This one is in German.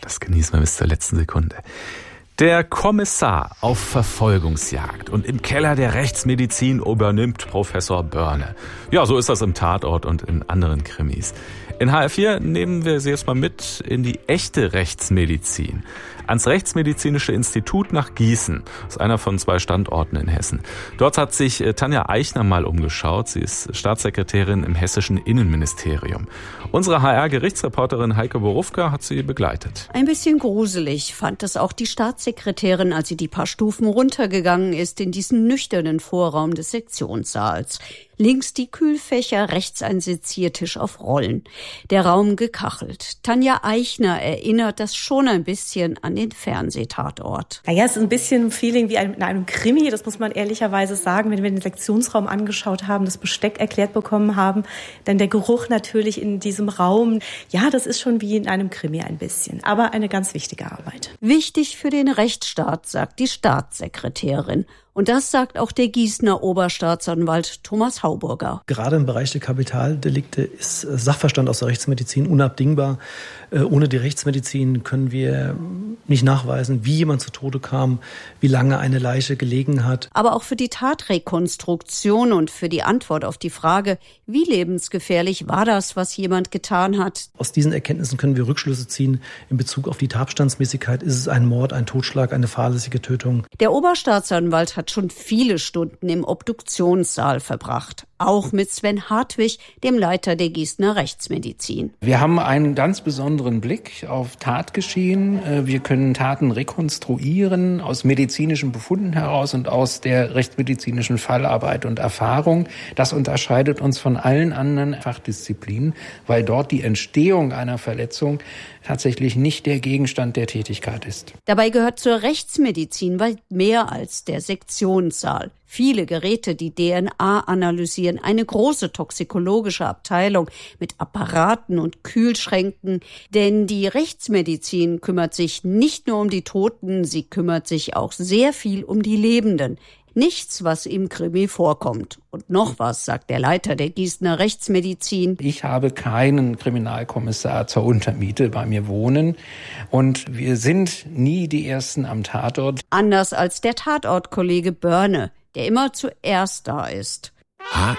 Das genießen wir bis zur letzten Sekunde. Der Kommissar auf Verfolgungsjagd und im Keller der Rechtsmedizin übernimmt Professor Börne. Ja, so ist das im Tatort und in anderen Krimis. In HR4 nehmen wir Sie jetzt mal mit in die echte Rechtsmedizin. Ans Rechtsmedizinische Institut nach Gießen. Das ist einer von 2 Standorten in Hessen. Dort hat sich Tanja Eichner mal umgeschaut. Sie ist Staatssekretärin im hessischen Innenministerium. Unsere HR-Gerichtsreporterin Heike Borufka hat sie begleitet. Ein bisschen gruselig fand es auch die Staatssekretärin, als sie die paar Stufen runtergegangen ist in diesen nüchternen Vorraum des Sektionssaals. Links die Kühlfächer, rechts ein Seziertisch auf Rollen. Der Raum gekachelt. Tanja Eichner erinnert das schon ein bisschen an den Fernsehtatort. Naja, es ist ein bisschen ein Feeling wie in einem Krimi, das muss man ehrlicherweise sagen, wenn wir den Sektionsraum angeschaut haben, das Besteck erklärt bekommen haben, dann der Geruch natürlich in diesem Raum. Ja, das ist schon wie in einem Krimi ein bisschen, aber eine ganz wichtige Arbeit. Wichtig für den Rechtsstaat, sagt die Staatssekretärin. Und das sagt auch der Gießener Oberstaatsanwalt Thomas Hauburger. Gerade im Bereich der Kapitaldelikte ist Sachverstand aus der Rechtsmedizin unabdingbar. Ohne die Rechtsmedizin können wir nicht nachweisen, wie jemand zu Tode kam, wie lange eine Leiche gelegen hat. Aber auch für die Tatrekonstruktion und für die Antwort auf die Frage, wie lebensgefährlich war das, was jemand getan hat. Aus diesen Erkenntnissen können wir Rückschlüsse ziehen in Bezug auf die Tatbestandsmäßigkeit. Ist es ein Mord, ein Totschlag, eine fahrlässige Tötung? Der Oberstaatsanwalt hat schon viele Stunden im Obduktionssaal verbracht. Auch mit Sven Hartwig, dem Leiter der Gießener Rechtsmedizin. Wir haben einen ganz besonderen Blick auf Tatgeschehen. Wir können Taten rekonstruieren aus medizinischen Befunden heraus und aus der rechtsmedizinischen Fallarbeit und Erfahrung. Das unterscheidet uns von allen anderen Fachdisziplinen, weil dort die Entstehung einer Verletzung tatsächlich nicht der Gegenstand der Tätigkeit ist. Dabei gehört zur Rechtsmedizin weit mehr als der Sektionssaal. Viele Geräte, die DNA analysieren, eine große toxikologische Abteilung mit Apparaten und Kühlschränken. Denn die Rechtsmedizin kümmert sich nicht nur um die Toten, sie kümmert sich auch sehr viel um die Lebenden. Nichts, was im Krimi vorkommt. Und noch was, sagt der Leiter der Gießener Rechtsmedizin. Ich habe keinen Kriminalkommissar zur Untermiete bei mir wohnen. Und wir sind nie die Ersten am Tatort. Anders als der Tatortkollege Börne, der immer zuerst da ist.